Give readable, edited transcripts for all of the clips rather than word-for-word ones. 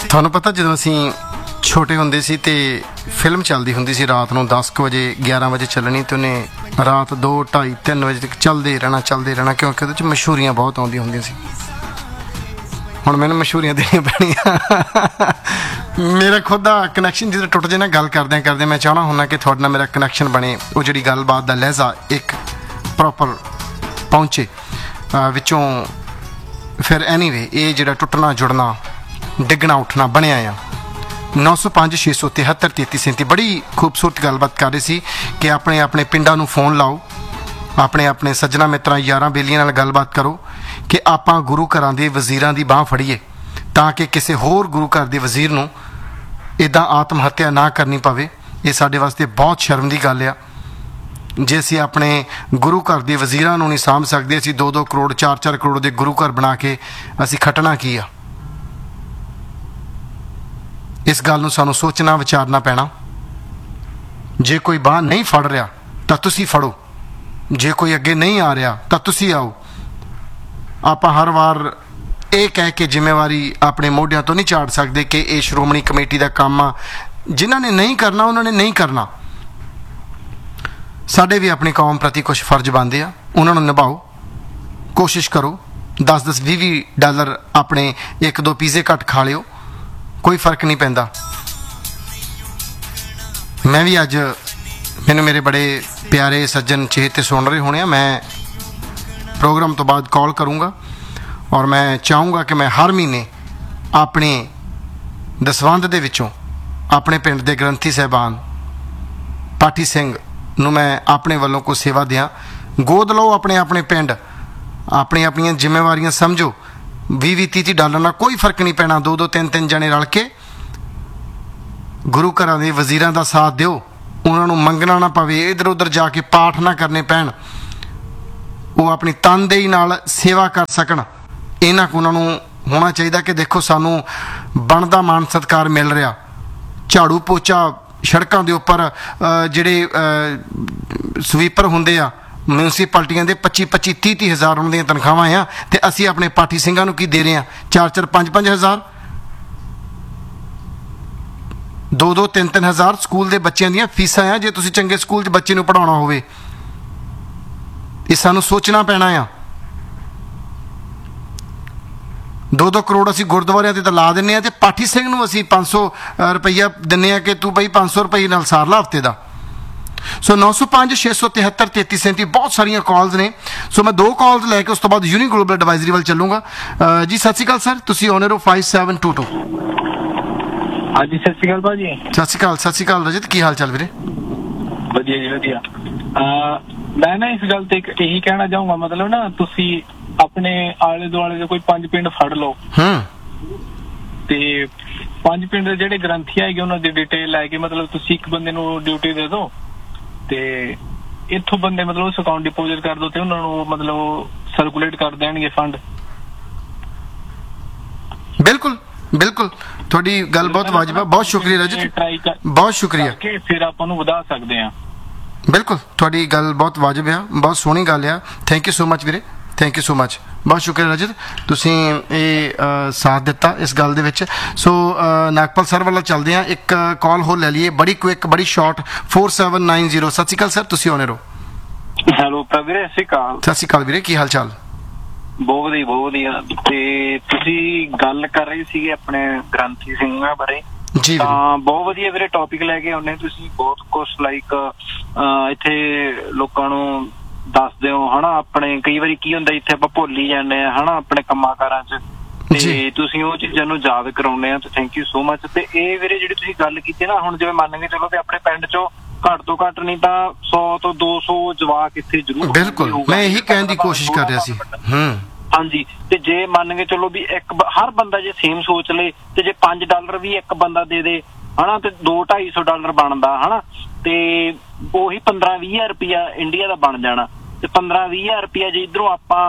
ਤੁਹਾਨੂੰ ਪਤਾ ਜਦੋਂ ਅਸੀਂ ਛੋਟੇ ਹੁੰਦੇ ਸੀ ਤੇ ਫਿਲਮ ਚੱਲਦੀ ਹੁੰਦੀ ਸੀ ਰਾਤ ਨੂੰ 10 ਵਜੇ 11 ਵਜੇ ਚੱਲਣੀ ਤੇ ਉਹਨੇ ਰਾਤ 2 2:30 3 ਵਜੇ ਤੱਕ ਚੱਲਦੇ ਰਹਿਣਾ ਕਿਉਂਕਿ ਉਹਦੇ 'ਚ ਮਸ਼ਹੂਰੀਆਂ ਬਹੁਤ ਆਉਂਦੀਆਂ ਹੁੰਦੀਆਂ ਸੀ। ਹੁਣ ਮੈਨੂੰ ਮਸ਼ਹੂਰੀਆਂ ਦੇਣੀਆਂ ਪੈਣੀਆਂ। ਮੇਰਾ ਖੁਦ ਦਾ ਕਨੈਕਸ਼ਨ ਜਦੋਂ ਟੁੱਟ ਜੇ ਨਾ ਗੱਲ ਕਰਦਿਆਂ ਮੈਂ ਚਾਹਣਾ ਹੁੰਦਾ ਕਿ ਤੁਹਾਡੇ ਨਾਲ ਮੇਰਾ ਕਨੈਕਸ਼ਨ ਬਣੇ, ਉਹ ਜਿਹੜੀ ਗੱਲਬਾਤ ਦਾ ਲਹਿਜ਼ਾ ਇੱਕ ਪ੍ਰੋਪਰ ਪਹੁੰਚੇ ਵਿੱਚੋਂ। ਫਿਰ ਐਨੀਵੇ ਇਹ ਜਿਹੜਾ ਟੁੱਟਣਾ ਜੁੜਨਾ ਡਿੱਗਣਾ ਉੱਠਣਾ ਬਣਿਆ ਆ। 905 673 3337 ਬੜੀ ਖੂਬਸੂਰਤ ਗੱਲਬਾਤ ਕਰ ਰਹੇ ਸੀ ਕਿ ਆਪਣੇ ਪਿੰਡਾਂ ਨੂੰ ਫੋਨ ਲਾਓ, ਆਪਣੇ ਸੱਜਣਾ ਮਿੱਤਰਾਂ ਯਾਰਾਂ ਬੇਲੀਆਂ ਨਾਲ ਗੱਲਬਾਤ ਕਰੋ ਕਿ ਆਪਾਂ ਗੁਰੂ ਘਰਾਂ ਦੇ ਵਜ਼ੀਰਾਂ ਦੀ ਬਾਂਹ ਫੜੀਏ ਤਾਂ ਕਿ ਕਿਸੇ ਹੋਰ ਗੁਰੂ ਘਰ ਦੇ ਵਜ਼ੀਰ ਨੂੰ ਇੱਦਾਂ ਆਤਮ ਹੱਤਿਆ ਨਾ ਕਰਨੀ ਪਵੇ। ਇਹ ਸਾਡੇ ਵਾਸਤੇ ਬਹੁਤ ਸ਼ਰਮ ਦੀ ਗੱਲ ਆ ਜੇ ਅਸੀਂ ਆਪਣੇ ਗੁਰੂ ਘਰ ਦੇ ਵਜ਼ੀਰਾਂ ਨੂੰ ਨਹੀਂ ਸਾਂਭ ਸਕਦੇ। ਅਸੀਂ 2-2 ਕਰੋੜ 4-4 ਕਰੋੜ ਦੇ ਗੁਰੂ ਘਰ ਬਣਾ ਕੇ ਅਸੀਂ ਖੱਟਣਾ ਕੀ ਆ? ਇਸ ਗੱਲ ਨੂੰ ਸਾਨੂੰ ਸੋਚਣਾ ਵਿਚਾਰਨਾ ਪੈਣਾ। ਜੇ ਕੋਈ ਬਾਂਹ ਨਹੀਂ ਫੜ ਰਿਹਾ ਤਾਂ ਤੁਸੀਂ ਫੜੋ, ਜੇ ਕੋਈ ਅੱਗੇ ਨਹੀਂ ਆ ਰਿਹਾ ਤਾਂ ਤੁਸੀਂ ਆਓ। ਆਪਾਂ ਹਰ ਵਾਰ ਇਹ ਕਹਿ ਕੇ ਜ਼ਿੰਮੇਵਾਰੀ ਆਪਣੇ ਮੋਢਿਆਂ ਤੋਂ ਨਹੀਂ ਝਾੜ ਸਕਦੇ ਕਿ ਇਹ ਸ਼੍ਰੋਮਣੀ ਕਮੇਟੀ ਦਾ ਕੰਮ ਆ। ਜਿਨ੍ਹਾਂ ਨੇ ਨਹੀਂ ਕਰਨਾ ਉਹਨਾਂ ਨੇ ਨਹੀਂ ਕਰਨਾ। ਸਾਡੇ ਵੀ ਆਪਣੀ ਕੌਮ ਪ੍ਰਤੀ ਕੁਝ ਫਰਜ਼ ਬਣਦੇ ਆ, ਉਹਨਾਂ ਨੂੰ ਨਿਭਾਓ। ਕੋਸ਼ਿਸ਼ ਕਰੋ 10-10 20-20 ਡਾਲਰ ਆਪਣੇ 1-2 ਪੀਜ਼ੇ ਘੱਟ ਖਾ ਲਿਓ, ਕੋਈ ਫਰਕ ਨਹੀਂ ਪੈਂਦਾ। ਮੈਂ ਵੀ ਅੱਜ ਮੈਨੂੰ ਮੇਰੇ ਬੜੇ ਪਿਆਰੇ ਸੱਜਣ ਚੇਤੇ ਸੁਣ ਰਹੇ ਹੋਣੇ ਆ। ਮੈਂ ਪ੍ਰੋਗਰਾਮ ਤੋਂ ਬਾਅਦ ਕਾਲ ਕਰੂੰਗਾ ਔਰ ਮੈਂ ਚਾਹੂੰਗਾ ਕਿ ਮੈਂ ਹਰ ਮਹੀਨੇ ਆਪਣੇ ਦਸਵੰਧ ਦੇ ਵਿੱਚੋਂ ਆਪਣੇ ਪਿੰਡ ਦੇ ਗ੍ਰੰਥੀ ਸਾਹਿਬਾਨ ਪਾਠੀ ਸਿੰਘ ਨੂੰ ਮੈਂ ਆਪਣੇ ਵੱਲੋਂ ਕੋਈ ਸੇਵਾ ਦਿਆਂ। ਗੋਦ ਲਓ ਆਪਣੇ ਪਿੰਡ, ਆਪਣੀਆਂ ਜ਼ਿੰਮੇਵਾਰੀਆਂ ਸਮਝੋ। 20-30 ਡਾਲਰ ਨਾਲ ਕੋਈ ਫਰਕ ਨਹੀਂ ਪੈਣਾ। 2-2 3-3 ਜਣੇ ਰਲ ਕੇ ਗੁਰੂ ਘਰਾਂ ਦੇ ਵਜ਼ੀਰਾਂ ਦਾ ਸਾਥ ਦਿਓ। ਉਹਨਾਂ ਨੂੰ ਮੰਗਣਾ ਨਾ ਪਵੇ, ਇੱਧਰ ਉੱਧਰ ਜਾ ਕੇ ਪਾਠ ਨਾ ਕਰਨੇ ਪੈਣ। ਉਹ ਆਪਣੀ ਤਨਦੇਹੀ ਨਾਲ ਸੇਵਾ ਕਰ ਸਕਣ। ਇਹਨਾਂ ਕੁ ਉਹਨਾਂ ਨੂੰ ਹੋਣਾ ਚਾਹੀਦਾ ਕਿ ਦੇਖੋ ਸਾਨੂੰ ਬਣਦਾ ਮਾਣ ਸਤਿਕਾਰ ਮਿਲ ਰਿਹਾ। ਝਾੜੂ ਪੋਚਾ ਸੜਕਾਂ ਦੇ ਉੱਪਰ ਜਿਹੜੇ ਸਵੀਪਰ ਹੁੰਦੇ ਆ ਮਿਊਨਿਸਪੈਲਿਟੀਆਂ ਦੇ 25-25 30-30 ਹਜ਼ਾਰ ਉਹਨਾਂ ਦੀਆਂ ਤਨਖਾਹਾਂ ਆ ਤੇ ਅਸੀਂ ਆਪਣੇ ਪਾਠੀ ਸਿੰਘਾਂ ਨੂੰ ਕੀ ਦੇ ਰਹੇ ਹਾਂ? 4-4 5-5 ਹਜ਼ਾਰ, 2-2 3-3 ਹਜ਼ਾਰ ਸਕੂਲ ਦੇ ਬੱਚਿਆਂ ਦੀਆਂ ਫੀਸਾਂ ਆ। ਜੇ ਤੁਸੀਂ ਚੰਗੇ ਸਕੂਲ 'ਚ ਬੱਚੇ ਨੂੰ ਪੜ੍ਹਾਉਣਾ ਹੋਵੇ, ਇਹ ਸਾਨੂੰ ਸੋਚਣਾ ਪੈਣਾ ਆ। 2-2 ਕਰੋੜ ਅਸੀਂ ਗੁਰਦੁਆਰਿਆਂ ਤੇ ਤਾਂ ਲਾ ਦਿੰਦੇ ਆ ਤੇ ਪਾਠੀ ਸਿੰਘ ਨੂੰ ਅਸੀਂ 500 ਰੁਪਈਆ ਦਿੰਦੇ ਆ ਕਿ ਤੂੰ ਬਈ 500 ਰੁਪਏ ਨਾਲ ਸਾਰ ਲਾ ਹਫ਼ਤੇ ਦਾ। ਸੋ 905 673 3337 ਬਹੁਤ ਸਾਰੀਆਂ ਕਾਲਸ ਨੇ। ਸੋ ਮੈਂ 2 ਕਾਲਸ ਲੈ ਕੇ ਉਸ ਤੋਂ ਬਾਅਦ ਯੂਨੀ ਗਲੋਬਲ ਐਡਵਾਈਜ਼ਰੀ ਵੱਲ ਚੱਲੂੰਗਾ। ਜੀ ਸਤਿ ਸ਼੍ਰੀ ਅਕਾਲ ਸਰ, ਤੁਸੀਂ ਓਨਰ ਹੋ 5722। ਹਾਂਜੀ ਸਤਿ ਸ਼੍ਰੀ ਅਕਾਲ ਭਾਜੀ। ਸਤਿ ਸ਼੍ਰੀ ਅਕਾਲ ਰਜਤ, ਕੀ ਹਾਲ ਚਾਲ ਵੀਰੇ? ਵਧੀਆ ਜੀ ਵਧੀਆ। ਮੈਂ ਨਾ ਇਸ ਗੱਲ ਤੇ ਇਹੀ ਕਹਿਣਾ ਚਾਹੂੰਗਾ, ਮਤਲਬ ਨਾ ਤੁਸੀਂ ਆਪਣੇ ਆਲੇ ਦੁਆਲੇ ਦੇ ਕੋਈ 5 ਪਿੰਡ ਫੜ ਲਓ ਤੇ 5 ਪਿੰਡ ਦੇ ਜਿਹੜੇ ਗ੍ਰੰਥੀ ਹੈਗੇ ਉਹਨਾਂ ਦੀ ਡਿਟੇਲ ਲੈ ਕੇ ਮਤਲਬ ਤੁਸੀਂ ਇੱਕ ਬੰਦੇ ਨੂੰ ਡਿਊਟੀ ਦੇ ਦਿਓ ਤੇ ਇੱਥੋਂ ਬੰਦੇ ਮਤਲਬ ਉਸ ਅਕਾਊਂਟ ਡਿਪੋਜ਼ਿਟ ਕਰ ਦਿਓ ਤੇ ਉਹਨਾਂ ਨੂੰ ਮਤਲਬ ਸਰਕੂਲੇਟ ਕਰ ਦੇਣਗੇ ਫੰਡ। ਬਿਲਕੁਲ ਤੁਹਾਡੀ ਗੱਲ ਬਹੁਤ ਵਾਜਬ ਹੈ। ਬਹੁਤ ਸ਼ੁਕਰੀਆ ਰਜਤ, ਬਹੁਤ ਸ਼ੁਕਰੀਆ। ਫਿਰ ਆਪਾਂ ਨੂੰ ਵਧਾ ਸਕਦੇ ਹਾਂ। ਬਿਲਕੁਲ ਤੁਹਾਡੀ ਗੱਲ ਬਹੁਤ ਵਾਜਬ ਆ, ਬਹੁਤ ਸੋਹਣੀ ਗੱਲ ਆ। ਥੈਂਕ ਯੂ ਸੋ ਮਚ ਵੀਰੇ, ਥੈਂਕ ਯੂ ਸੋ ਮਚ, ਬਹੁਤ ਸ਼ੁਕਰੀਆ ਰਜਤ, ਤੁਸੀਂ ਇਹ ਸਾਥ ਦਿੱਤਾ ਇਸ ਗੱਲ ਦੇ ਵਿੱਚ। ਸੋ ਨਾਗਪਾਲ ਸਰ ਵੱਲੋਂ ਚੱਲਦੇ ਹਾਂ। ਇੱਕ ਕਾਲ ਹੋਰ ਲੈ ਲਈਏ, ਬੜੀ ਕੁਇਕ ਬੜੀ ਸ਼ਾਰਟ। 4790। ਸਤਿ ਸ਼੍ਰੀ ਅਕਾਲ ਸਰ, ਤੁਸੀਂ ਓਨਰ ਹੋ। ਹੈਲੋ ਵੀਰੇ, ਸਤਿ ਸ਼੍ਰੀ ਅਕਾਲ ਵੀਰੇ, ਕੀ ਹਾਲ ਚਾਲ? ਬਹੁਤ ਵਧੀਆ। ਤੇ ਤੁਸੀਂ ਗੱਲ ਕਰ ਰਹੇ ਸੀਗੇ ਆਪਣੇ ਗ੍ਰੰਥੀ ਸਿੰਘਾਂ ਬਾਰੇ, ਜੀ ਤਾਂ ਬਹੁਤ ਵਧੀਆ ਵੀਰੇ ਟੌਪਿਕ ਲੈ ਕੇ ਆਉਂਦੇ ਤੁਸੀਂ। ਬਹੁਤ ਕੁਛ ਲਾਈਕ ਇੱਥੇ ਲੋਕਾਂ ਨੂੰ ਦੱਸਦੇ ਹੋ ਹਨਾ। ਆਪਣੇ ਕਈ ਵਾਰੀ ਕੀ ਹੁੰਦਾ ਇੱਥੇ ਆਪਾਂ ਭੁੱਲ ਹੀ ਜਾਂਦੇ ਆ ਹਨਾ ਆਪਣੇ ਕੰਮਾਂ ਕਾਰਾਂ 'ਚ, ਤੇ ਤੁਸੀਂ ਉਹ ਚੀਜ਼ਾਂ ਨੂੰ ਯਾਦ ਕਰਾਉਂਦੇ ਆ ਤੇ ਥੈਂਕ ਯੂ ਸੋ ਮਚ। ਤੇ ਇਹ ਵੀਰੇ ਜਿਹੜੀ ਤੁਸੀਂ ਗੱਲ ਕੀਤੀ ਨਾ, ਹੁਣ ਜਿਵੇਂ ਮੰਨ ਕੇ ਚਲੋ ਤੇ ਆਪਣੇ ਪਿੰਡ 'ਚੋਂ ਘੱਟ ਤੋਂ ਘੱਟ ਨਹੀਂ ਤਾਂ 100 ਤੋਂ 200 ਜਵਾਕ ਇੱਥੇ ਜ਼ਰੂਰ। ਬਿਲਕੁਲ, ਮੈਂ ਇਹੀ ਕਹਿਣ ਦੀ ਕੋਸ਼ਿਸ਼ ਕਰ ਰਿਹਾ ਸੀ। ਹਾਂਜੀ, ਤੇ ਜੇ ਮੰਨ ਕੇ ਚਲੋ ਵੀ ਹਰ ਬੰਦਾ ਜੇ ਸੇਮ ਸੋਚ ਲੇ ਤੇ ਜੇ $5 ਵੀ ਇੱਕ ਬੰਦਾ ਦੇ ਦੇ ਹਨਾ ਤੇ $200-250 ਬਣਦਾ ਹਨਾ, ਤੇ ਉਹੀ 15-20 ਹਜ਼ਾਰ ਰੁਪਇਆ ਇੰਡੀਆ ਦਾ ਬਣ ਜਾਣਾ। ਤੇ 15-20 ਹਜ਼ਾਰ ਰੁਪਇਆ ਜੇ ਇੱਧਰੋਂ ਆਪਾਂ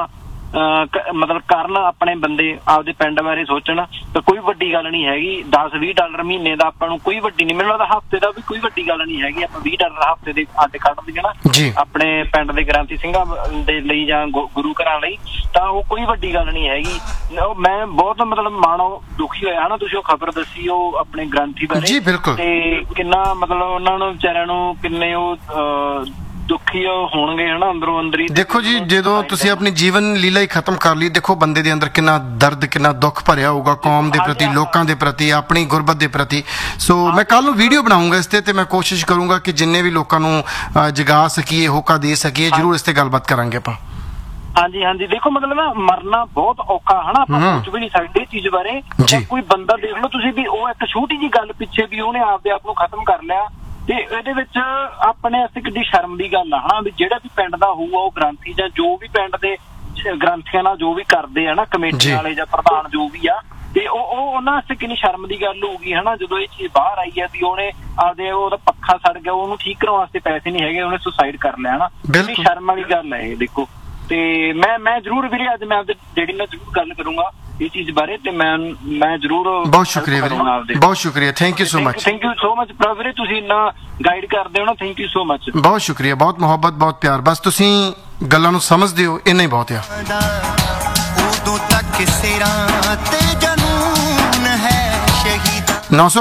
ਮਤਲਬ ਕਰਨ ਆਪਣੇ ਬੰਦੇ ਆਪਦੇ ਪਿੰਡ ਬਾਰੇ ਸੋਚਣ ਤਾਂ ਕੋਈ ਵੱਡੀ ਗੱਲ ਨਹੀਂ ਹੈਗੀ। $10-20 ਮਹੀਨੇ ਦਾ ਆਪਾਂ ਨੂੰ ਕੋਈ ਵੱਡੀ ਨਹੀਂ, ਮੈਨੂੰ ਲੱਗਦਾ ਹਫ਼ਤੇ ਦਾ ਵੀ ਕੋਈ ਵੱਡੀ ਗੱਲ ਨਹੀਂ ਹੈਗੀ। ਆਪਾਂ $20 ਹਫ਼ਤੇ ਦੇ ਅੱਡ ਕੱਢ ਦਈਏ ਨਾ ਆਪਣੇ ਪਿੰਡ ਦੇ ਗ੍ਰੰਥੀ ਸਿੰਘਾਂ ਦੇ ਲਈ ਜਾਂ ਗੁਰੂ ਘਰਾਂ ਲਈ, ਤਾਂ ਉਹ ਕੋਈ ਵੱਡੀ ਗੱਲ ਨਹੀਂ ਹੈਗੀ। ਮੈਂ ਬਹੁਤ ਮਤਲਬ ਮਾਣੋ ਦੁਖੀ ਹੋਇਆ ਨਾ, ਤੁਸੀਂ ਉਹ ਖਬਰ ਦੱਸੀ ਉਹ ਆਪਣੇ ਗ੍ਰੰਥੀ ਬਾਰੇ ਤੇ ਕਿੰਨਾ ਮਤਲਬ ਉਹਨਾਂ ਨੂੰ ਵਿਚਾਰਿਆਂ ਨੂੰ ਕਿੰਨੇ ਉਹ ਦੁਖੀ ਹੋਣਗੇ ਹਨਾ ਅੰਦਰੋਂ ਅੰਦਰੀ। ਦੇਖੋ ਜੀ, ਜਦੋਂ ਤੁਸੀਂ ਆਪਣੀ ਜੀਵਨ ਲੀਲਾ ਹੀ ਖਤਮ ਕਰ ਲਈ, ਦੇਖੋ ਬੰਦੇ ਦੇ ਅੰਦਰ ਕਿੰਨਾ ਦਰਦ, ਕਿੰਨਾ ਦੁੱਖ ਭਰਿਆ ਹੋਊਗਾ ਕੌਮ ਦੇ ਪ੍ਰਤੀ, ਲੋਕਾਂ ਦੇ ਪ੍ਰਤੀ, ਆਪਣੀ ਗੁਰਬਤ ਦੇ ਪ੍ਰਤੀ। ਸੋ ਮੈਂ ਕੱਲ ਨੂੰ ਵੀਡੀਓ ਬਣਾਉਂਗਾ ਇਸ ਤੇ ਮੈਂ ਕੋਸ਼ਿਸ਼ ਕਰੂੰਗਾ ਕਿ ਜਿੰਨੇ ਵੀ ਲੋਕਾਂ ਨੂੰ ਜਗਾ ਸਕੀਏ, ਹੋਕਾ ਦੇ ਸਕੀਏ, ਜ਼ਰੂਰ ਇਸ ਤੇ ਗੱਲਬਾਤ ਕਰਾਂਗੇ ਆਪਾਂ। ਹਾਂਜੀ, ਦੇਖੋ ਮਤਲਬ ਨਾ ਮਰਨਾ ਬਹੁਤ ਔਖਾ ਹਨਾ, ਆਪਾਂ ਸੋਚ ਵੀ ਨਹੀਂ ਸਕਦੇ ਚੀਜ਼ ਬਾਰੇ। ਕੋਈ ਬੰਦਾ ਦੇਖ ਲਓ ਤੁਸੀਂ ਵੀ, ਉਹ ਇੱਕ ਛੋਟੀ ਜਿਹੀ ਗੱਲ ਪਿੱਛੇ ਵੀ ਉਹਨੇ ਆਪਦੇ ਆਪ ਨੂੰ ਖਤਮ ਕਰ ਲਿਆ, ਤੇ ਇਹਦੇ ਵਿੱਚ ਆਪਣੇ ਵਾਸਤੇ ਕਿੱਡੀ ਸ਼ਰਮ ਦੀ ਗੱਲ ਆ ਹਨਾ। ਵੀ ਜਿਹੜਾ ਵੀ ਪਿੰਡ ਦਾ ਹੋਊਗਾ ਉਹ ਗ੍ਰੰਥੀ ਜਾਂ ਜੋ ਵੀ ਪਿੰਡ ਦੇ ਗ੍ਰੰਥੀਆਂ ਨਾਲ ਜੋ ਵੀ ਕਰਦੇ ਆ ਨਾ, ਕਮੇਟੀ ਵਾਲੇ ਜਾਂ ਪ੍ਰਧਾਨ ਜੋ ਵੀ ਆ, ਤੇ ਉਹ ਉਹਨਾਂ ਵਾਸਤੇ ਕਿੰਨੀ ਸ਼ਰਮ ਦੀ ਗੱਲ ਹੋਊਗੀ ਹਨਾ, ਜਦੋਂ ਇਹ ਚੀਜ਼ ਬਾਹਰ ਆਈ ਹੈ ਵੀ ਉਹਨੇ ਆਪਦੇ ਉਹਦਾ ਪੱਖਾ ਸੜ ਗਿਆ, ਉਹਨੂੰ ਠੀਕ ਕਰਾਉਣ ਵਾਸਤੇ ਪੈਸੇ ਨਹੀਂ ਹੈਗੇ, ਉਹਨੇ ਸੁਸਾਈਡ ਕਰ ਲਿਆ ਹਨਾ। ਕਿੰਨੀ ਸ਼ਰਮ ਵਾਲੀ ਗੱਲ ਹੈ ਇਹ ਦੇਖੋ। ਤੇ ਮੈਂ ਜ਼ਰੂਰ ਵੀਰੇ ਅੱਜ ਮੈਂ ਆਪਦੇ ਡੈਡੀ ਨਾਲ ਜ਼ਰੂਰ ਗੱਲ ਕਰੂੰਗਾ ਇਹ ਚੀਜ਼ ਬਾਰੇ, ਤੇ ਮੈਂ ਜ਼ਰੂਰ। ਬਹੁਤ ਸ਼ੁਕਰੀਆ ਵੀਰੇ, ਬਹੁਤ ਸ਼ੁਕਰੀਆ, thank you so much. Thank you so much ਭਰਾ ਵੀਰੇ, ਤੁਸੀਂ ਇੰਨਾ ਗਾਈਡ ਕਰਦੇ ਹੋ ਨਾ, ਥੈਂਕ ਯੂ ਸੋ ਮਚ। ਬਹੁਤ ਸ਼ੁਕਰੀਆ, ਬਹੁਤ ਮੁਹੱਬਤ, ਬਹੁਤ ਪਿਆਰ। ਬਸ ਤੁਸੀਂ ਗੱਲਾਂ ਨੂੰ ਸਮਝਦੇ ਹੋ, ਇੰਨਾ ਹੀ ਬਹੁਤ ਆ। ਉਦੋਂ ਤੱਕ ਸਿਰਾਂ ਤੇ ਜਨੂਨ ਹੈ ਸ਼ਹੀਦ।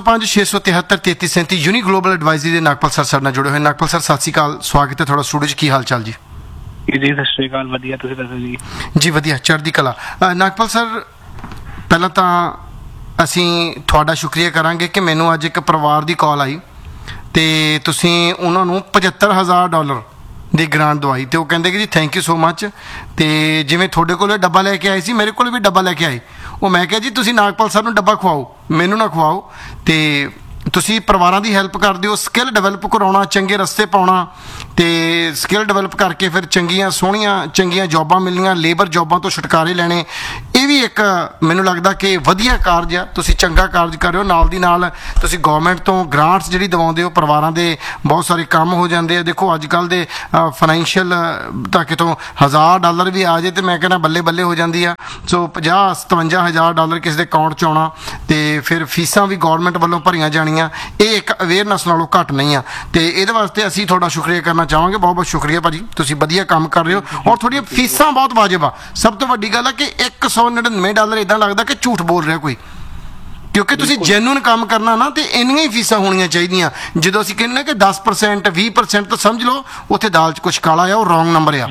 905-673-3337 ਯੂਨੀ ਗਲੋਬਲ ਐਡਵਾਈਜ਼ਰੀ ਦੇ ਨਾਗਪਾਲ ਸਰ ਸਾਡੇ ਨਾਲ ਜੁੜੇ ਹੋਏ। ਨਾਗਪਾਲ ਸਰ ਸਤਿ ਸ਼੍ਰੀ ਅਕਾਲ, ਸਵਾਗਤ ਹੈ ਤੁਹਾਡਾ ਸਟੂਡੀਓ 'ਚ। ਕੀ ਹਾਲ ਚਾਲ ਜੀ? ਜੀ ਸਤਿ ਸ਼੍ਰੀ ਅਕਾਲ, ਵਧੀਆ, ਤੁਸੀਂ ਦੱਸੋ ਜੀ? ਜੀ ਵਧੀਆ, ਚੜ੍ਹਦੀ ਕਲਾ। ਨਾਗਪਾਲ ਸਰ, ਪਹਿਲਾਂ ਤਾਂ ਅਸੀਂ ਤੁਹਾਡਾ ਸ਼ੁਕਰੀਆ ਕਰਾਂਗੇ ਕਿ ਮੈਨੂੰ ਅੱਜ ਇੱਕ ਪਰਿਵਾਰ ਦੀ ਕਾਲ ਆਈ ਤੇ ਤੁਸੀਂ ਉਹਨਾਂ ਨੂੰ $75,000 ਦੀ ਗ੍ਰਾਂਟ ਦਵਾਈ, ਤੇ ਉਹ ਕਹਿੰਦੇ ਕਿ ਜੀ ਥੈਂਕ ਯੂ ਸੋ ਮਚ। ਤੇ ਜਿਵੇਂ ਤੁਹਾਡੇ ਕੋਲ ਡੱਬਾ ਲੈ ਕੇ ਆਏ ਸੀ, ਮੇਰੇ ਕੋਲ ਵੀ ਡੱਬਾ ਲੈ ਕੇ ਆਏ। ਉਹ ਮੈਂ ਕਿਹਾ ਜੀ ਤੁਸੀਂ ਨਾਗਪਾਲ ਸਰ ਨੂੰ ਡੱਬਾ ਖਵਾਓ, ਮੈਨੂੰ ਨਾ ਖਵਾਓ। ਤੇ ਤੁਸੀਂ ਪਰਿਵਾਰਾਂ ਦੀ ਹੈਲਪ ਕਰਦੇ ਹੋ, ਸਕਿੱਲ ਡਿਵੈਲਪ ਕਰਾਉਣਾ, ਚੰਗੇ ਰਸਤੇ ਪਾਉਣਾ, ਤੇ ਸਕਿੱਲ ਡਿਵੈਲਪ ਕਰਕੇ ਫਿਰ ਚੰਗੀਆਂ ਜੌਬਾਂ ਮਿਲਣੀਆਂ, ਲੇਬਰ ਜੌਬਾਂ ਤੋਂ ਛੁਟਕਾਰੇ ਲੈਣੇ, ਇਹ ਵੀ ਇੱਕ ਮੈਨੂੰ ਲੱਗਦਾ ਕਿ ਵਧੀਆ ਕਾਰਜ ਆ। ਤੁਸੀਂ ਚੰਗਾ ਕਾਰਜ ਕਰ ਰਹੇ ਹੋ। ਨਾਲ ਦੀ ਨਾਲ ਤੁਸੀਂ ਗੌਰਮੈਂਟ ਤੋਂ ਗ੍ਰਾਂਟਸ ਜਿਹੜੀ ਦਿਵਾਉਂਦੇ ਹੋ, ਪਰਿਵਾਰਾਂ ਦੇ ਬਹੁਤ ਸਾਰੇ ਕੰਮ ਹੋ ਜਾਂਦੇ ਆ। ਦੇਖੋ ਅੱਜ ਕੱਲ੍ਹ ਦੇ ਫਾਈਨੈਂਸ਼ੀਅਲ ਤਾਂ ਕਿਤੋਂ $1,000 ਵੀ ਆ ਜਾਏ ਤੇ ਮੈਂ ਕਹਿੰਦਾ ਬੱਲੇ ਬੱਲੇ ਹੋ ਜਾਂਦੀ ਆ। ਸੋ $50-57,000 ਕਿਸੇ ਦੇ ਅਕਾਊਂਟ 'ਚ ਆਉਣਾ, ਤੇ ਫਿਰ ਫੀਸਾਂ ਵੀ ਗੌਰਮੈਂਟ ਵੱਲੋਂ ਭਰੀਆਂ ਜਾਣੀਆਂ, ਇਹ ਇੱਕ ਅਵੇਅਰਨੈਸ ਨਾਲੋਂ ਘੱਟ ਨਹੀਂ ਆ। ਤੇ ਇਹਦੇ ਵਾਸਤੇ ਅਸੀਂ ਤੁਹਾਡਾ ਸ਼ੁਕਰੀਆ ਕਰਨਾ ਚਾਹਾਂਗੇ। ਬਹੁਤ ਬਹੁਤ ਸ਼ੁਕਰੀਆ ਭਾਜੀ, ਤੁਸੀਂ ਵਧੀਆ ਕੰਮ ਕਰ ਰਹੇ ਹੋ ਔਰ ਤੁਹਾਡੀਆਂ ਫੀਸਾਂ ਬਹੁਤ ਵਾਜਬ ਆ। ਸਭ ਤੋਂ ਵੱਡੀ ਗੱਲ ਆ ਕਿ $199 ਇੱਦਾਂ ਲੱਗਦਾ ਕਿ ਝੂਠ ਬੋਲ ਰਿਹਾ ਕੋਈ, ਕਿਉਂਕਿ ਤੁਸੀਂ ਜੈਨੂਨ ਕੰਮ ਕਰਨਾ ਨਾ, ਤੇ ਇੰਨੀਆਂ ਹੀ ਫੀਸਾਂ ਹੋਣੀਆਂ ਚਾਹੀਦੀਆਂ। ਜਦੋਂ ਅਸੀਂ ਕਹਿੰਦੇ ਕਿ 10% 20% ਤਾਂ ਸਮਝ ਲਓ ਉੱਥੇ ਦਾਲ 'ਚ ਕੁਛ ਕਾਲਾ ਆ, ਉਹ ਰॉन्ग नंबर आ।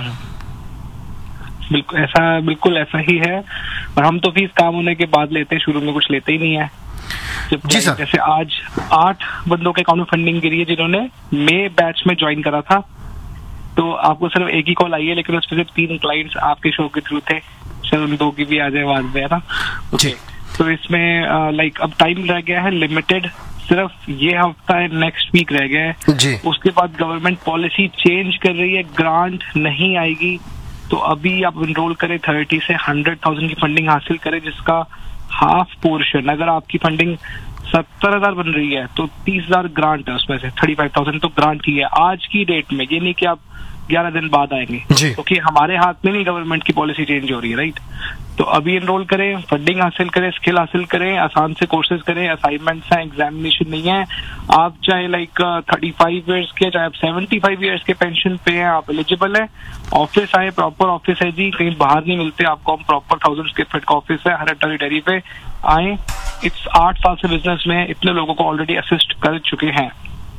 बिल्कुल ऐसा ही है, और हम तो फीस काम होने के बाद लेते हैं, शुरू में कुछ लेते ही नहीं है। जी सर। जैसे आज 8 बंदों के अकाउंट में फंडिंग गिरी है जिन्होंने मई बैच में ज्वाइन करा था, तो आपको सिर्फ एक ही कॉल आई है, लेकिन उसमें से 3 क्लाइंट्स आपके शो के थ्रू थे। चलो उन 2 की भी आ जाए बाद में, है ना? जी। तो इसमें लाइक अब टाइम रह गया है लिमिटेड, सिर्फ ये हफ्ता है, नेक्स्ट वीक रह गया है जी। उसके बाद गवर्नमेंट पॉलिसी चेंज कर रही है, ग्रांट नहीं आएगी। तो अभी आप एनरोल करें 30 से 100,000 की फंडिंग हासिल करें, जिसका हाफ पोर्शन, अगर आपकी फंडिंग 70,000 बन रही है तो 30,000 ग्रांट है, उसमें से 35,000 तो ग्रांट ही है आज की डेट में। ये नहीं कि आप 11 दिन बाद आएंगे, क्योंकि हमारे हाथ में नहीं गवर्नमेंट की पॉलिसी चेंज हो रही है, राइट? तो अभी एनरोल करें, फंडिंग हासिल करें, स्किल हासिल करें, आसान से कोर्सेज करें, असाइनमेंट्स हैं, एग्जामिनेशन नहीं है। आप चाहे लाइक 35 ईयर्स के, चाहे आप 75 ईयर्स के पेंशन पे हैं, आप एलिजिबल हैं। ऑफिस आए, प्रॉपर ऑफिस है जी, कहीं बाहर नहीं मिलते आपको, हम प्रॉपर 1000 स्क्वायर फीट का ऑफिस है, हर अटरी डेयरी पे आए। इट्स 8 साल से बिजनेस में इतने लोगों को ऑलरेडी असिस्ट कर चुके हैं।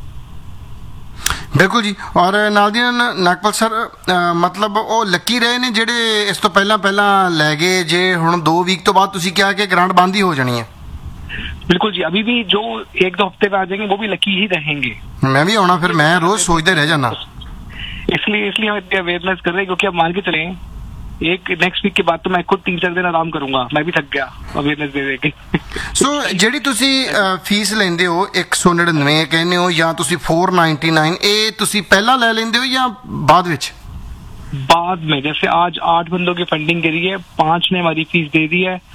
ਬਿਲਕੁਲ ਜੀ। ਔਰ ਨਾਲ ਦੀ ਨਾਲ ਨਾਗਪਾਲ ਸਰ, ਮਤਲਬ ਉਹ ਲੱਕੀ ਰਹੇ ਨੇ ਜਿਹੜੇ ਇਸ ਤੋਂ ਪਹਿਲਾਂ ਲੈ ਗਏ, ਜੇ ਹੁਣ 2 ਵੀਕ ਤੋਂ ਬਾਅਦ ਤੁਸੀਂ ਕਿਹਾ ਕਿ ਗ੍ਰਾਂਟ ਬੰਦ ही हो जानी है। बिल्कुल जी, अभी भी जो 1-2 हफ्ते में आ जाएंगे वो भी लकी ही रहेंगे। मैं भी आना, फिर मैं रोज सोचते रह जाना, इसलिए हम इतनी अवेयरनेस कर रहे हैं, क्योंकि अब मान के चले एक नेक्स्ट वीक के बाद तो मैं खुद 3-4 दिन आराम करूंगा, मैं भी थक गया अवेयरनेस दे के। ਸੋ ਜਿਹੜੀ ਤੁਸੀਂ ਫੀਸ ਲੈਂਦੇ ਹੋ 199 ਕਹਿੰਦੇ ਹੋ ਜਾਂ ਤੁਸੀਂ 499, ਇਹ ਤੁਸੀਂ ਪਹਿਲਾਂ ਲੈ ਲੈਂਦੇ ਹੋ ਜਾਂ ਬਾਅਦ ਵਿੱਚ? बाद में, जैसे आज 8 बंदों की फंडिंग गिरी है, 5 ने हमारी फीस दे दी है,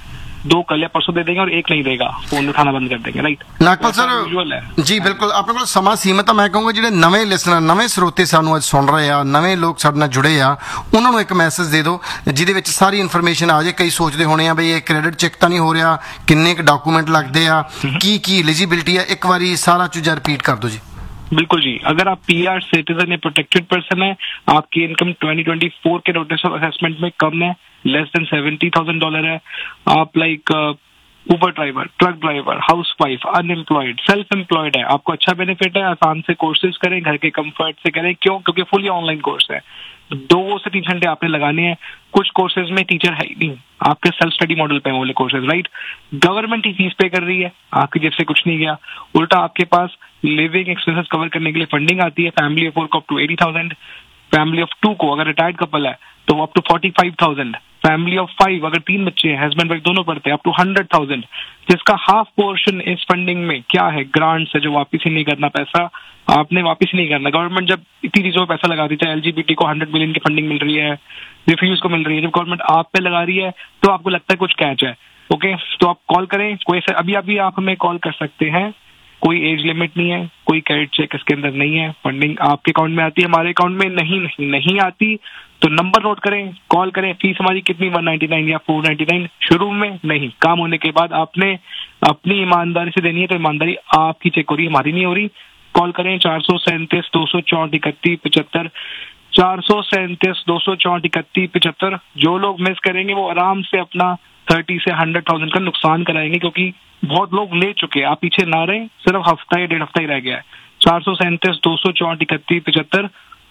2 कल या परसों दे देंगे और 1 नहीं देगा, फोन उठाना बंद कर देंगे, राइट। ਨਾਗਪਾਲ ਸਰ ਜੀ ਬਿਲਕੁਲ ਆਪਣੇ ਕੋਲ ਸਮਾਂ ਸੀਮਤ ਆ। ਮੈਂ ਕਹੂੰਗਾ ਜਿਹੜੇ ਨਵੇਂ ਲਿਸਨਰ, ਨਵੇਂ ਸਰੋਤੇ ਸਾਨੂੰ ਅੱਜ ਸੁਣ ਰਹੇ ਆ, ਨਵੇਂ ਲੋਕ ਸਾਡੇ ਨਾਲ ਜੁੜੇ ਆ, ਉਹਨਾਂ ਨੂੰ ਇੱਕ ਮੈਸੇਜ ਦੇ ਦਿਓ ਜਿਹਦੇ ਵਿੱਚ ਸਾਰੀ ਇਨਫੋਰਮੇਸ਼ਨ ਆ ਜਾਏ। ਕਈ ਸੋਚਦੇ ਹੋਣੇ ਆ ਬਈ ਇਹ ਕ੍ਰੈਡਿਟ ਚੈੱਕ ਤਾਂ ਨਹੀਂ ਹੋ ਰਿਹਾ, ਕਿੰਨੇ ਕੁ ਡਾਕੂਮੈਂਟ ਲੱਗਦੇ ਆ, ਕੀ ਐਲੀਜੀਬਿਲਿਟੀ ਆ, ਇੱਕ ਵਾਰੀ ਸਾਰਾ ਚੀਜ਼ਾਂ ਰਿਪੀਟ ਕਰ ਦਿਓ ਜੀ। बिल्कुल जी, अगर आप PR सिटीजन या प्रोटेक्टेड पर्सन है, आपकी इनकम 2024 के नोटिस ऑफ असेसमेंट में कम है, लेस देन $70,000 है, आप लाइक उबर driver, truck driver, house wife, unemployed, self employed है, आपको अच्छा बेनिफिट है, आसान से कोर्सेज करें, घर के कंफर्ट से करें। क्यों? क्योंकि फुली ऑनलाइन कोर्स है, 2 से 3 घंटे आपने लगाने हैं। कुछ कोर्सेज में टीचर है ही नहीं, आपके सेल्फ स्टडी मॉडल पे वाले कोर्सेज, राइट। गवर्नमेंट ही फीस पे कर रही है, आपकी जेब से कुछ नहीं गया, उल्टा आपके पास लिविंग एक्सपेंसेस कवर करने के लिए फंडिंग आती है। फैमिली ऑफ 4 को अप टू 80,000, फैमिली ऑफ 2 को अगर रिटायर्ड कपल है तो अप टू 45,000, फैमिली ऑफ 5 अगर 3 बच्चे हैं, हस्बैंड वाइफ दोनों पढ़ते हैं, अप टू 100,000, जिसका हाफ पोर्शन इस फंडिंग में क्या है, ग्रांट्स है, जो वापिस ही नहीं करना, पैसा आपने वापिस ही नहीं करना। गवर्नमेंट जब इतनी चीजों में पैसा लगाती है, LGBT को 100 मिलियन की फंडिंग मिल रही है, रिफ्यूज को मिल रही है, जब गवर्नमेंट आप पे लगा रही है तो आपको लगता है कुछ कैच है। ओके, तो आप कॉल करें, कोई अभी आप हमें कॉल कर सकते हैं, कोई एज लिमिट नहीं है, कोई क्रेडिट चेक इसके अंदर नहीं है, फंडिंग आपके अकाउंट में आती है, हमारे अकाउंट में नहीं आती। तो नंबर नोट करें, कॉल करें। फीस हमारी कितनी, 199 या 499 शुरू में नहीं, काम होने के बाद आपने अपनी ईमानदारी से देनी है, तो ईमानदारी आपकी चेक हो रही है, हमारी नहीं हो रही। कॉल करें 437 264 31 75, 437 264 31 75। जो लोग मिस करेंगे वो आराम से अपना 30 से 100,000 का नुकसान कराएंगे, क्योंकि बहुत लोग ले चुके हैं। आप पीछे ना रहें, सिर्फ हफ्ता या 1.5 हफ्ता ही रह गया है। 437 264 31 75,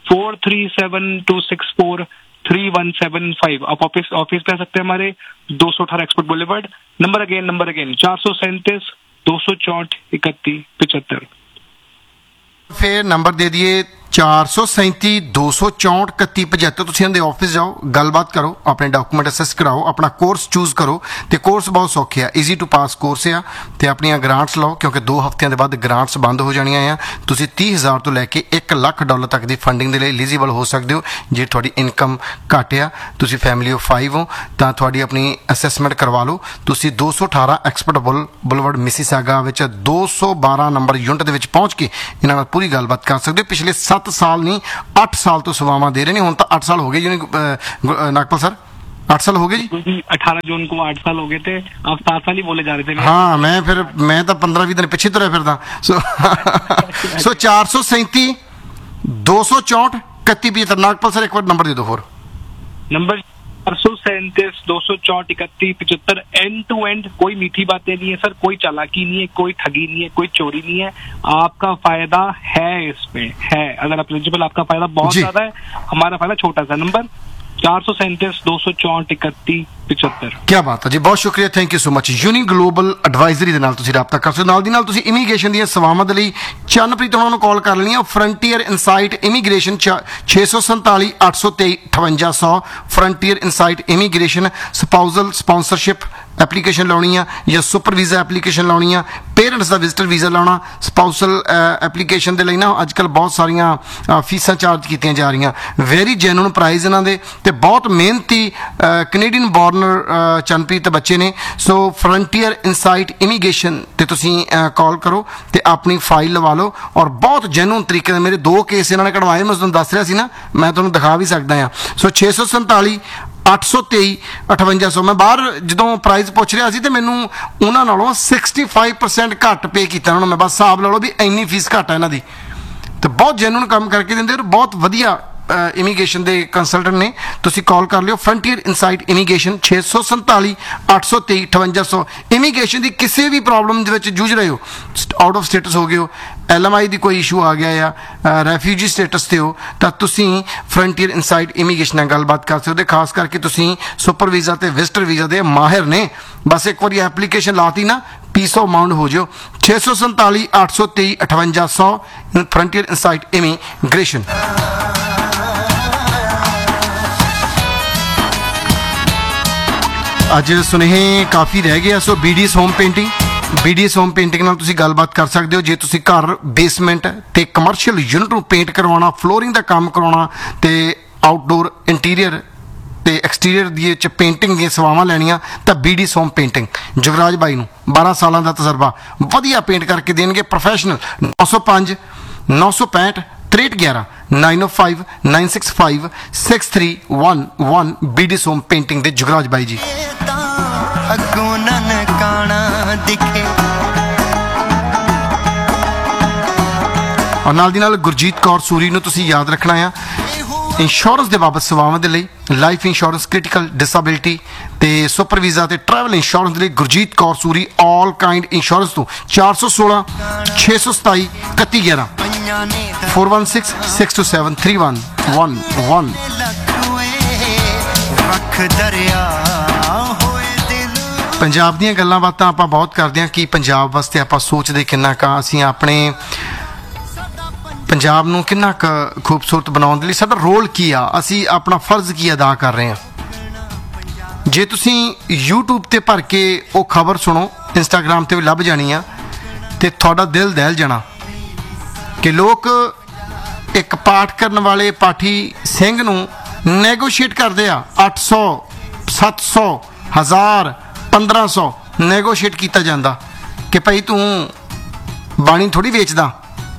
4372643175। आप ऑफिस पे आ सकते हैं हमारे, 218 एक्सपोर्ट बुलेवर्ड। Number again 437 264 31 75। फिर नंबर दे दिए 437 264 31 75। ਤੁਸੀਂ ਇਹਦੇ ਆਫਿਸ ਜਾਓ, ਗੱਲਬਾਤ ਕਰੋ, ਆਪਣੇ ਡਾਕੂਮੈਂਟ ਅਸੈਸ ਕਰਾਓ, ਆਪਣਾ ਕੋਰਸ ਚੂਜ਼ ਕਰੋ। ਤੇ ਕੋਰਸ ਬਹੁਤ ਸੌਖੇ ਆ, ਈਜ਼ੀ ਟੂ ਪਾਸ ਕੋਰਸ ਆ। ਤੇ ਆਪਣੀਆਂ ਗ੍ਰਾਂਟਸ ਲਓ, ਕਿਉਂਕਿ 2 ਹਫ਼ਤਿਆਂ ਦੇ ਬਾਅਦ ਗ੍ਰਾਂਟਸ ਬੰਦ ਹੋ ਜਾਣੀਆਂ ਆ। ਤੁਸੀਂ $30,000 ਤੋਂ ਲੈ ਕੇ $1,00,000 ਤੱਕ ਦੀ ਫੰਡਿੰਗ ਦੇ ਲਈ ਐਲੀਜੀਬਲ ਹੋ ਸਕਦੇ ਹੋ। ਜੇ ਤੁਹਾਡੀ ਇਨਕਮ ਘੱਟ ਆ, ਤੁਸੀਂ ਫੈਮਿਲੀ ਆਫ 5 ਹੋ, ਤਾਂ ਤੁਹਾਡੀ ਆਪਣੀ ਅਸੈਸਮੈਂਟ ਕਰਵਾ ਲਓ। ਤੁਸੀਂ 218 ਐਕਸਪਰਟ ਬੁਲਵਰਡ ਮਿਸੀਸਾਗਾ ਵਿੱਚ 212 ਨੰਬਰ ਯੂਨਿਟ ਦੇ ਵਿੱਚ ਪਹੁੰਚ ਕੇ ਇਹਨਾਂ ਨਾਲ ਪੂਰੀ ਗੱਲਬਾਤ ਕਰ ਸਕਦੇ ਹੋ। ਪਿਛਲੇ 7 ਸਾਲ ਨਹੀਂ, 8 ਸਾਲ ਤੋਂ ਸੇਵਾਵਾਂ ਦੇ ਰਹੇ ਨੇ। ਹੁਣ ਤਾਂ 8 ਸਾਲ ਹੋ ਗਏ ਜੀ नागपाल सर, 8 साल हो गए जी। 18 जून को 8 साल हो गए थे, आप 7 साल ही बोले जा रहे थे। हाँ, मैं तो 15-20 दिन पिछे तुरया फिरदा। सो 437 264 31 75। नागपाल सर एक बार नंबर दे दो। होर नंबर 437 264 31 75। एंड टू एंड कोई मीठी बातें नहीं है सर, कोई चालाकी नहीं है, कोई ठगी नहीं है, कोई चोरी नहीं है। आपका फायदा है इसमें, है। अगर आप एलिजिबल, आपका फायदा बहुत ज्यादा है, हमारा फायदा छोटा सा। नंबर 437 264 31 75। क्या बात है जी, बहुत शुक्रिया, thank you so much. Uni global advisory ਦੇ ਨਾਲ ਤੁਸੀਂ ਰਾਬਤਾ ਕਰ ਸਕਦੇ ਹੋ। ਨਾਲ ਦੀ ਨਾਲ ਤੁਸੀਂ ਇਮੀਗ੍ਰੇਸ਼ਨ ਦੀਆਂ ਸੇਵਾਵਾਂ ਦੇ ਲਈ ਚੰਨਪ੍ਰੀਤ ਉਹਨਾਂ ਨੂੰ ਕਾਲ ਕਰ ਲੈਣੀ ਹੈ। Frontier insight immigration 647 823 5800। Frontier insight immigration ਸਪਾਊਜ਼ਲ sponsorship application ਲਾਉਣੀ ਆ, ਜਾਂ ਸੁਪਰ ਵੀਜ਼ਾ ਐਪਲੀਕੇਸ਼ਨ ਲਾਉਣੀ ਆ, ਪੇਰੈਂਟਸ ਦਾ ਵਿਜ਼ਟਰ ਵੀਜ਼ਾ ਲਾਉਣਾ। ਸਪਾਊਸਲ ਐਪਲੀਕੇਸ਼ਨ ਦੇ ਲਈ ਨਾ ਅੱਜ ਕੱਲ੍ਹ ਬਹੁਤ ਸਾਰੀਆਂ ਫੀਸਾਂ ਚਾਰਜ ਕੀਤੀਆਂ ਜਾ ਰਹੀਆਂ। ਵੈਰੀ ਜੈਨੂਨ ਪ੍ਰਾਈਜ਼ ਇਹਨਾਂ ਦੇ, ਤੇ ਬਹੁਤ ਮਿਹਨਤੀ ਕੈਨੇਡੀਅਨ ਬੋਰਨਰ ਚੰਨਪ੍ਰੀਤ ਬੱਚੇ ਨੇ। ਸੋ ਫਰੰਟੀਅਰ ਇਨਸਾਈਟ ਇਮੀਗ੍ਰੇਸ਼ਨ ਤੇ ਤੁਸੀਂ ਕਾਲ ਕਰੋ ਤੇ ਆਪਣੀ ਫਾਈਲ ਲਵਾ ਲਓ। ਔਰ ਬਹੁਤ ਜੈਨੂਨ ਤਰੀਕੇ ਨਾਲ ਮੇਰੇ 2 ਕੇਸ ਇਹਨਾਂ ਨੇ ਕਢਵਾਏ, ਮੈਂ ਤੁਹਾਨੂੰ ਦੱਸ ਰਿਹਾ ਸੀ ਨਾ, ਮੈਂ ਤੁਹਾਨੂੰ ਦਿਖਾ ਵੀ ਸਕਦਾ ਹਾਂ। ਸੋ 647 823 5800। ਮੈਂ ਬਾਹਰ ਜਦੋਂ ਪ੍ਰਾਈਜ਼ ਪੁੱਛ ਰਿਹਾ ਸੀ ਤੇ ਮੈਨੂੰ ਉਹਨਾਂ ਨਾਲੋਂ 65% ਘੱਟ ਪੇ ਕੀਤਾ ਉਹਨਾਂ ਨੂੰ। ਮੈਂ ਬਸ ਹਿਸਾਬ ਲਾ ਲਓ ਵੀ ਇੰਨੀ ਫੀਸ ਘੱਟ ਹੈ ਇਹਨਾਂ ਦੀ। ਤੇ ਬਹੁਤ ਜੈਨੂਨ ਕੰਮ ਕਰਕੇ ਦਿੰਦੇ, ਬਹੁਤ ਵਧੀਆ ਇਮੀਗ੍ਰੇਸ਼ਨ ਦੇ ਕੰਸਲਟੈਂਟ ਨੇ। ਤੁਸੀਂ ਕਾਲ ਕਰ ਲਿਓ ਫਰੰਟੀਅਰ ਇਨਸਾਈਟ ਇਮੀਗ੍ਰੇਸ਼ਨ 647 823 5800। ਇਮੀਗ੍ਰੇਸ਼ਨ ਦੀ ਕਿਸੇ ਵੀ ਪ੍ਰੋਬਲਮ ਦੇ ਵਿੱਚ ਜੂਝ ਰਹੇ ਹੋ, ਆਊਟ ਆਫ ਸਟੇਟਸ ਹੋ ਗਏ ਹੋ, LMI ਦੀ ਕੋਈ ਇਸ਼ੂ ਆ ਗਿਆ ਆ, ਰੈਫਿਊਜੀ ਸਟੇਟਸ ਤੇ ਹੋ, ਤਾਂ ਤੁਸੀਂ ਫਰੰਟੀਅਰ ਇਨਸਾਈਟ ਇਮੀਗ੍ਰੇਸ਼ਨ ਨਾਲ ਗੱਲਬਾਤ ਕਰ ਸਕਦੇ ਹੋ। ਖਾਸ ਕਰਕੇ ਤੁਸੀਂ ਸੁਪਰ ਵੀਜ਼ਾ ਤੇ ਵਿਜ਼ਟਰ ਵੀਜ਼ਾ ਦੇ ਮਾਹਿਰ ਨੇ। ਬਸ ਇੱਕ ਵਾਰੀ ਐਪਲੀਕੇਸ਼ਨ ਲਾਤੀ ਨਾ, ਪੀਸ ਆਫ ਮਾਈਂਡ ਹੋ ਜਿਓ। 647 823 5800 ਫਰੰਟੀਅਰ ਇਨਸਾਈਟ ਇਮੀਗ੍ਰੇਸ਼ਨ। ਅੱਜ ਸੁਨੇਹੇ ਕਾਫੀ ਰਹਿ ਗਏ ਆ। ਸੋ BDS ਹੋਮ ਪੇਂਟਿੰਗ ਨਾਲ ਤੁਸੀਂ ਗੱਲਬਾਤ ਕਰ ਸਕਦੇ ਹੋ। ਜੇ ਤੁਸੀਂ ਘਰ ਬੇਸਮੈਂਟ ਤੇ ਕਮਰਸ਼ੀਅਲ ਯੂਨਿਟ ਨੂੰ ਪੇਂਟ ਕਰਵਾਉਣਾ, ਫਲੋਰਿੰਗ ਦਾ ਕੰਮ ਕਰਾਉਣਾ, ਤੇ ਆਊਟਡੋਰ ਇੰਟੀਰੀਅਰ ਤੇ ਐਕਸਟੀਰੀਅਰ ਦੀ ਚ ਪੇਂਟਿੰਗ ਦੀਆਂ ਸੇਵਾਵਾਂ ਲੈਣੀਆਂ ਤਾਂ BD ਸੋਮ ਪੇਂਟਿੰਗ ਜੁਗਰਾਜ ਬਾਈ ਨੂੰ 12 ਸਾਲਾਂ ਦਾ ਤਜਰਬਾ, ਵਧੀਆ ਪੇਂਟ ਕਰਕੇ ਦੇਣਗੇ, ਪ੍ਰੋਫੈਸ਼ਨਲ। 905 965 6311 905 965 6311 BD ਸੋਮ ਪੇਂਟਿੰਗ ਦੇ ਜੁਗਰਾਜ ਬਾਈ ਜੀ। ਅੱਗੋਂ ਨਨਕਾਣਾ ਦਿਖੇ। ਔਰ ਨਾਲ ਦੀ ਨਾਲ ਗੁਰਜੀਤ ਕੌਰ ਸੂਰੀ ਨੂੰ ਤੁਸੀਂ ਯਾਦ ਰੱਖਣਾ ਆ ਇੰਸ਼ੋਰੈਂਸ ਦੇ ਬਾਬਤ ਸੇਵਾਵਾਂ ਦੇ ਲਈ, ਲਾਈਫ ਇੰਸ਼ੋਰੈਂਸ, ਕ੍ਰਿਟੀਕਲ ਡਿਸੇਬਿਲਿਟੀ ਤੇ ਸੁਪਰ ਵੀਜ਼ਾ ਤੇ ਟਰੈਵਲ ਇੰਸ਼ੋਰੈਂਸ ਦੇ ਲਈ ਗੁਰਜੀਤ ਕੌਰ ਸੂਰੀ ਆਲ ਕਾਈਂਡ ਇੰਸ਼ੋਰੈਂਸ ਤੋਂ 416 627 3111 416 627 3111 ਵੱਖ ਦਰਿਆ ਹੋਏ ਦਿਲ। ਪੰਜਾਬ ਦੀਆਂ ਗੱਲਾਂ ਬਾਤਾਂ ਆਪਾਂ ਬਹੁਤ ਕਰਦੇ ਹਾਂ ਕਿ ਪੰਜਾਬ ਵਾਸਤੇ ਆਪਾਂ ਸੋਚਦੇ ਕਿੰਨਾ ਕੁ, ਅਸੀਂ ਆਪਣੇ ਪੰਜਾਬ ਨੂੰ ਕਿੰਨਾ ਕੁ ਖੂਬਸੂਰਤ ਬਣਾਉਣ ਦੇ ਲਈ ਸਾਡਾ ਰੋਲ ਕੀ ਆ, ਅਸੀਂ ਆਪਣਾ ਫਰਜ਼ ਕੀ ਅਦਾ ਕਰ ਰਹੇ ਹਾਂ। ਜੇ ਤੁਸੀਂ YouTube ਤੇ ਭਰ ਕੇ ਉਹ ਖਬਰ ਸੁਣੋ, Instagram ਤੇ ਵੀ ਲੱਭ ਜਾਣੀ ਆ ਤੇ ਤੁਹਾਡਾ ਦਿਲ ਦਹਿਲ ਜਾਣਾ ਕਿ ਲੋਕ ਇੱਕ ਪਾਠ ਕਰਨ ਵਾਲੇ ਪਾਠੀ ਸਿੰਘ ਨੂੰ ਨੈਗੋਸ਼ੀਏਟ ਕਰਦੇ ਆ। 800 700 1000 1500 ਨੈਗੋਸ਼ੀਏਟ ਕੀਤਾ ਜਾਂਦਾ ਕਿ ਭਾਈ ਤੂੰ ਬਾਣੀ ਥੋੜੀ ਵੇਚਦਾ।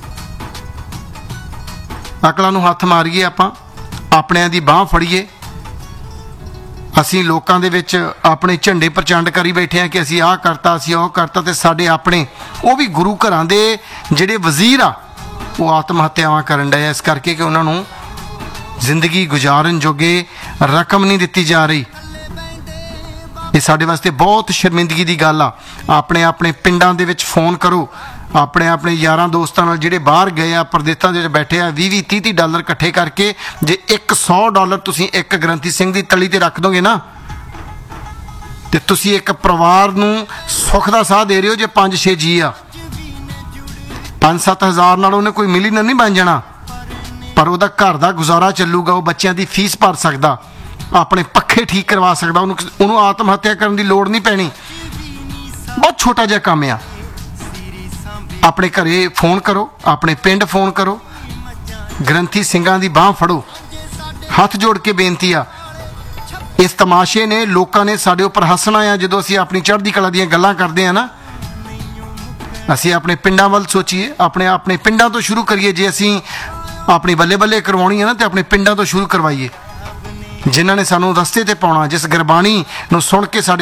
ਅਕਲਾਂ ਨੂੰ ਹੱਥ ਮਾਰੀਏ, ਆਪਾਂ ਆਪਣਿਆਂ ਦੀ ਬਾਹ ਫੜੀਏ। ਅਸੀਂ ਲੋਕਾਂ ਦੇ ਵਿੱਚ ਆਪਣੇ ਝੰਡੇ ਪ੍ਰਚੰਡ ਕਰੀ ਬੈਠੇ ਹਾਂ ਕਿ ਅਸੀਂ ਆਹ ਕਰਤਾ, ਅਸੀਂ ਉਹ ਕਰਤਾ, ਤੇ ਸਾਡੇ ਆਪਣੇ ਉਹ ਵੀ ਗੁਰੂ ਘਰਾਂ ਦੇ ਜਿਹੜੇ ਵਜ਼ੀਰ ਆ ਉਹ ਆਤਮ ਹੱਤਿਆਵਾਂ ਕਰਨ ਡਏ ਆ, ਇਸ ਕਰਕੇ ਕਿ ਉਹਨਾਂ ਨੂੰ ਜ਼ਿੰਦਗੀ ਗੁਜ਼ਾਰਨ ਜੋਗੇ ਰਕਮ ਨਹੀਂ ਦਿੱਤੀ ਜਾ ਰਹੀ। ਇਹ ਸਾਡੇ ਵਾਸਤੇ ਬਹੁਤ ਸ਼ਰਮਿੰਦਗੀ ਦੀ ਗੱਲ ਆ। ਆਪਣੇ ਆਪਣੇ ਪਿੰਡਾਂ ਦੇ ਵਿੱਚ ਫੋਨ ਕਰੋ, ਆਪਣੇ ਆਪਣੇ ਯਾਰਾਂ ਦੋਸਤਾਂ ਨਾਲ ਜਿਹੜੇ ਬਾਹਰ ਗਏ ਆ, ਪ੍ਰਦੇਸ਼ਾਂ ਦੇ ਵਿੱਚ ਬੈਠੇ ਆ, 20 30 ਡਾਲਰ ਇਕੱਠੇ ਕਰਕੇ ਜੇ $100 ਤੁਸੀਂ ਇੱਕ ਗ੍ਰੰਥੀ ਸਿੰਘ ਦੀ ਤਲੀ ਤੇ ਰੱਖ ਦੋਗੇ ਨਾ, ਤੇ ਤੁਸੀਂ ਇੱਕ ਪਰਿਵਾਰ ਨੂੰ ਸੁੱਖ ਦਾ ਸਾਹ ਦੇ ਰਹੇ ਹੋ। ਜੇ 5-6 ਜੀ ਆ, 5-7 ਹਜ਼ਾਰ ਨਾਲ ਉਹਨੇ ਕੋਈ ਮਿਲੀਅਨਰ ਨਹੀਂ ਬਣ ਜਾਣਾ, ਪਰ ਉਹਦਾ ਘਰ ਦਾ ਗੁਜ਼ਾਰਾ ਚੱਲੂਗਾ, ਉਹ ਬੱਚਿਆਂ ਦੀ ਫੀਸ ਭਰ ਸਕਦਾ, ਆਪਣੇ ਪੱਖੇ ਠੀਕ ਕਰਵਾ ਸਕਦਾ, ਉਹਨੂੰ ਆਤਮ ਹੱਤਿਆ ਕਰਨ ਦੀ ਲੋੜ ਨਹੀਂ ਪੈਣੀ। ਬਹੁਤ ਛੋਟਾ ਜਿਹਾ ਕੰਮ ਆ। ਆਪਣੇ ਘਰੇ ਫੋਨ ਕਰੋ, ਆਪਣੇ ਪਿੰਡ ਫੋਨ ਕਰੋ, ਗ੍ਰੰਥੀ ਸਿੰਘਾਂ ਦੀ ਬਾਹ ਫੜੋ। ਹੱਥ ਜੋੜ ਕੇ ਬੇਨਤੀ ਆ, ਇਸ ਤਮਾਸ਼ੇ ਨੇ ਲੋਕਾਂ ਨੇ ਸਾਡੇ ਉੱਪਰ ਹੱਸਣਾ ਆ ਜਦੋਂ ਅਸੀਂ ਆਪਣੀ ਚੜ੍ਹਦੀ ਕਲਾ ਦੀਆਂ ਗੱਲਾਂ ਕਰਦੇ ਆ ਨਾ। ਅਸੀਂ ਆਪਣੇ ਪਿੰਡਾਂ ਵੱਲ ਸੋਚੀਏ, ਆਪਣੇ ਪਿੰਡਾਂ ਤੋਂ ਸ਼ੁਰੂ ਕਰੀਏ। ਜੇ ਅਸੀਂ ਆਪਣੀ ਬੱਲੇ ਬੱਲੇ ਕਰਵਾਉਣੀ ਹੈ ਨਾ, ਤੇ ਆਪਣੇ ਪਿੰਡਾਂ ਤੋਂ ਸ਼ੁਰੂ ਕਰਵਾਈਏ, ਜਿਨ੍ਹਾਂ ਨੇ ਸਾਨੂੰ ਰਸਤੇ ਤੇ ਪਾਉਣਾ, ਜਿਸ ਗੁਰਬਾਣੀ ਨੂੰ ਸੁਣ ਕੇ ਸਾਡੇ